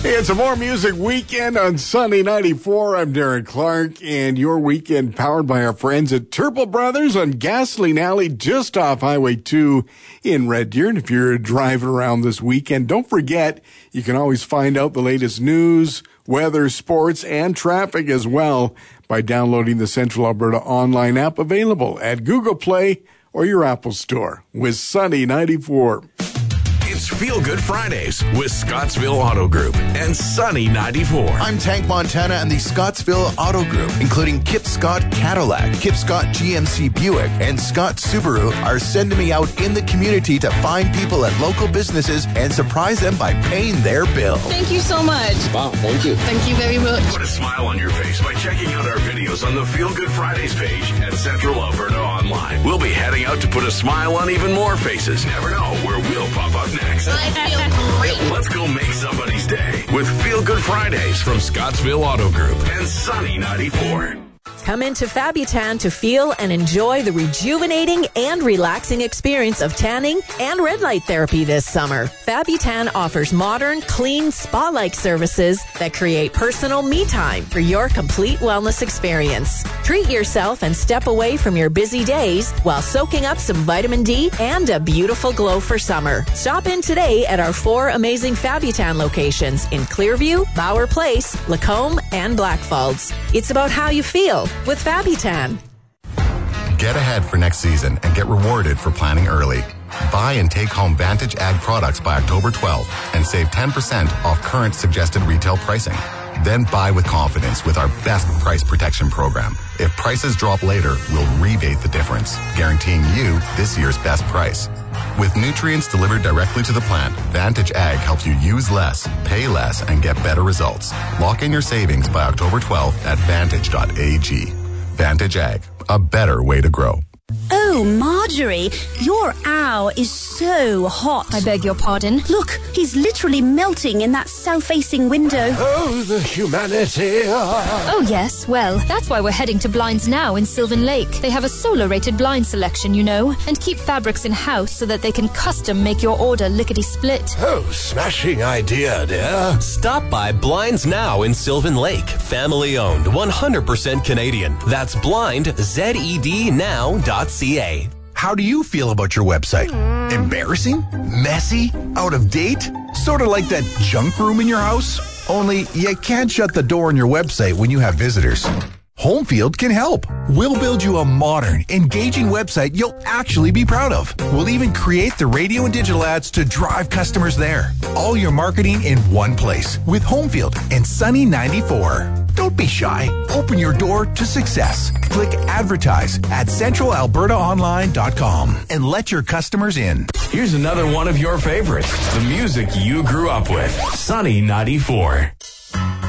It's a More Music Weekend on Sunny 94. I'm Darren Clark, and your weekend powered by our friends at Turple Brothers on Gasoline Alley, just off Highway 2 in Red Deer. And if you're driving around this weekend, don't forget, you can always find out the latest news, weather, sports, and traffic as well by downloading the Central Alberta online app available at Google Play or your Apple Store with Sunny 94. It's Feel Good Fridays with Scottsville Auto Group and Sunny 94. I'm Tank Montana and the Scottsville Auto Group, including Kip Scott Cadillac, Kip Scott GMC Buick, and Scott Subaru, are sending me out in the community to find people at local businesses and surprise them by paying their bill. Thank you so much. Wow, thank you. Thank you very much. Put a smile on your face by checking out our videos on the Feel Good Fridays page at Central Alberta Online. We'll be heading out to put a smile on even more faces. Never know where we'll pop up next. I feel great. Let's go make somebody's day with Feel Good Fridays from Scottsville Auto Group and Sunny 94. Come into Fabutan to feel and enjoy the rejuvenating and relaxing experience of tanning and red light therapy this summer. Fabutan offers modern, clean, spa-like services that create personal me time for your complete wellness experience. Treat yourself and step away from your busy days while soaking up some vitamin D and a beautiful glow for summer. Stop in today at our 4 amazing Fabutan locations in Clearview, Bauer Place, Lacombe, and Blackfalds. It's about how you feel with Fabutan. Get ahead for next season and get rewarded for planning early. Buy and take home Vantage Ag products by October 12th and save 10% off current suggested retail pricing. Then buy with confidence with our best price protection program. If prices drop later, we'll rebate the difference, guaranteeing you this year's best price. With nutrients delivered directly to the plant, Vantage Ag helps you use less, pay less, and get better results. Lock in your savings by October 12th at vantage.ag. Vantage Ag, a better way to grow. Oh, Marjorie, your owl is so hot. I beg your pardon? Look, he's literally melting in that south-facing window. Oh, the humanity. Oh, yes. Well, that's why we're heading to Blinds Now in Sylvan Lake. They have a solar-rated blind selection, you know, and keep fabrics in-house so that they can custom make your order lickety-split. Oh, smashing idea, dear. Stop by Blinds Now in Sylvan Lake. Family owned, 100% Canadian. That's blindzednow.ca. How do you feel about your website? Embarrassing? Messy? Out of date? Sort of like that junk room in your house? Only you can't shut the door on your website when you have visitors. Homefield can help. We'll build you a modern, engaging website you'll actually be proud of. We'll even create the radio and digital ads to drive customers there. All your marketing in one place with Homefield and Sunny 94. Don't be shy. Open your door to success. Click advertise at centralalbertaonline.com and let your customers in. Here's another one of your favorites, the music you grew up with. Sunny 94.